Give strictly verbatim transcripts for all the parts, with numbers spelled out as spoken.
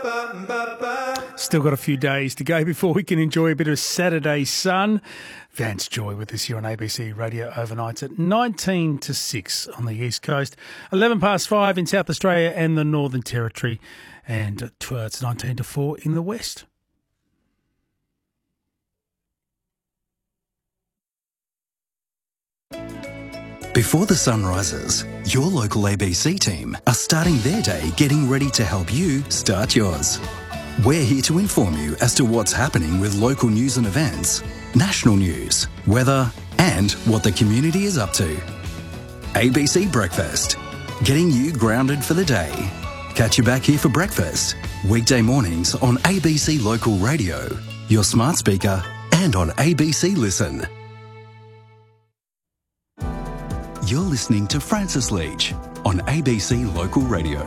Still got a few days to go before we can enjoy a bit of Saturday sun. Vance Joy with us here on A B C Radio Overnights at nineteen to six on the East Coast, eleven past five in South Australia and the Northern Territory, and it's nineteen to four in the West. Before the sun rises, your local A B C team are starting their day getting ready to help you start yours. We're here to inform you as to what's happening with local news and events, national news, weather, and what the community is up to. A B C Breakfast, getting you grounded for the day. Catch you back here for breakfast, weekday mornings on A B C Local Radio, your smart speaker, and on A B C Listen. You're listening to Francis Leach on A B C Local Radio.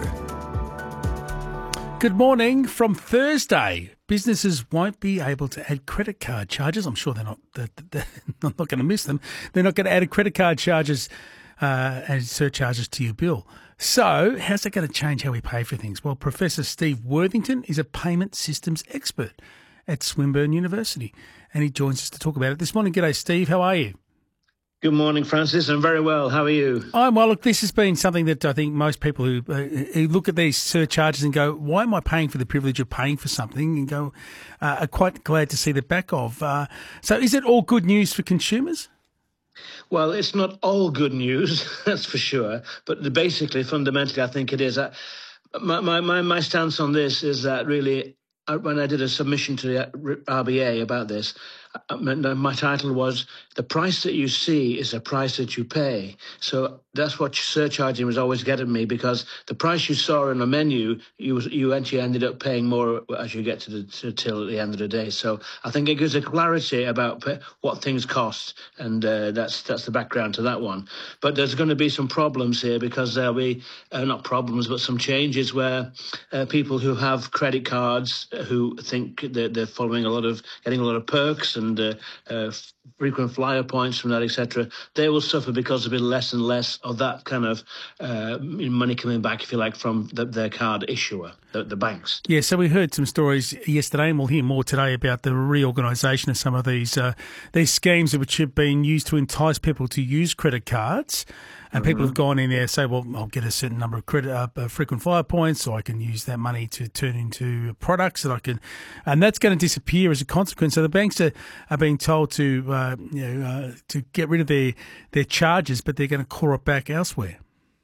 Good morning. From Thursday, businesses won't be able to add credit card charges. I'm sure they're not. They're, they're not going to miss them. They're not going to add credit card charges uh, and surcharges to your bill. So, how's that going to change how we pay for things? Well, Professor Steve Worthington is a payment systems expert at Swinburne University, and he joins us to talk about it this morning. G'day, Steve. How are you? Good morning, Francis. I'm very well. How are you? I'm well. Look, this has been something that I think most people who, uh, who look at these surcharges and go, why am I paying for the privilege of paying for something, and go, uh, are quite glad to see the back of. Uh, so is it all good news for consumers? Well, it's not all good news, that's for sure. But basically, fundamentally, I think it is. Uh, my, my, my, my stance on this is that really, uh, when I did a submission to the R B A about this, uh, my title was, the price that you see is the price that you pay. So that's what surcharging was always getting me, because the price you saw in a menu, you you actually ended up paying more as you get to the to, till at the end of the day. So I think it gives a clarity about pay, what things cost, and uh, that's that's the background to that one. But there's going to be some problems here, because there'll be uh, not problems, but some changes where uh, people who have credit cards, uh, who think that they're following a lot of getting a lot of perks and uh, uh, frequent flyer points from that, et cetera, they will suffer because there'll be less and less of that kind of uh, money coming back, if you like, from the, their card issuer, the, the banks. Yeah, so we heard some stories yesterday, and we'll hear more today about the reorganisation of some of these uh, these schemes which have been used to entice people to use credit cards. And people mm-hmm. have gone in there and say, well, I'll get a certain number of credit, uh, frequent flyer points, or I can use that money to turn into products that I can, and that's going to disappear as a consequence. So the banks are, are being told to, uh, you know, uh, to get rid of their, their charges, but they're going to claw it back elsewhere.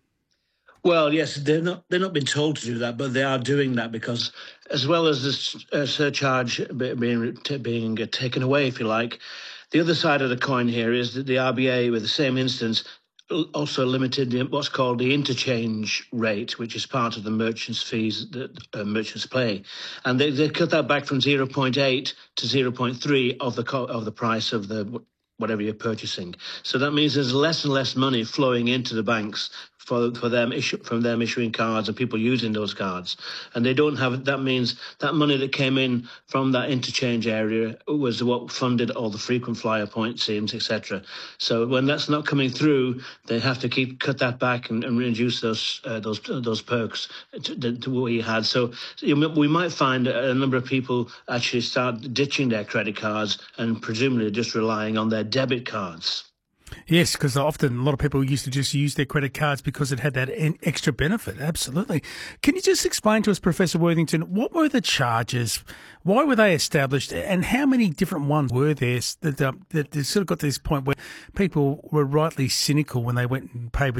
Well, yes, they're not they're not been told to do that, but they are doing that, because as well as this uh, surcharge being being taken away, if you like, the other side of the coin here is that the R B A, with the same instance, also limited what's called the interchange rate, which is part of the merchants' fees that uh, merchants pay, and they, they cut that back from zero point eight to zero point three of the co- of the price of the whatever you're purchasing. So that means there's less and less money flowing into the banks for for them issue from them issuing cards and people using those cards, and they don't have. That means that money that came in from that interchange area was what funded all the frequent flyer point schemes, et cetera. So when that's not coming through, they have to keep cut that back and, and reduce those uh, those those perks to, to what we had. So we might find a number of people actually start ditching their credit cards and presumably just relying on their debit cards. Yes, because often a lot of people used to just use their credit cards because it had that extra benefit. Absolutely. Can you just explain to us, Professor Worthington, what were the charges? Why were they established? And how many different ones were there that, uh, that sort of got to this point where people were rightly cynical when they went and paid with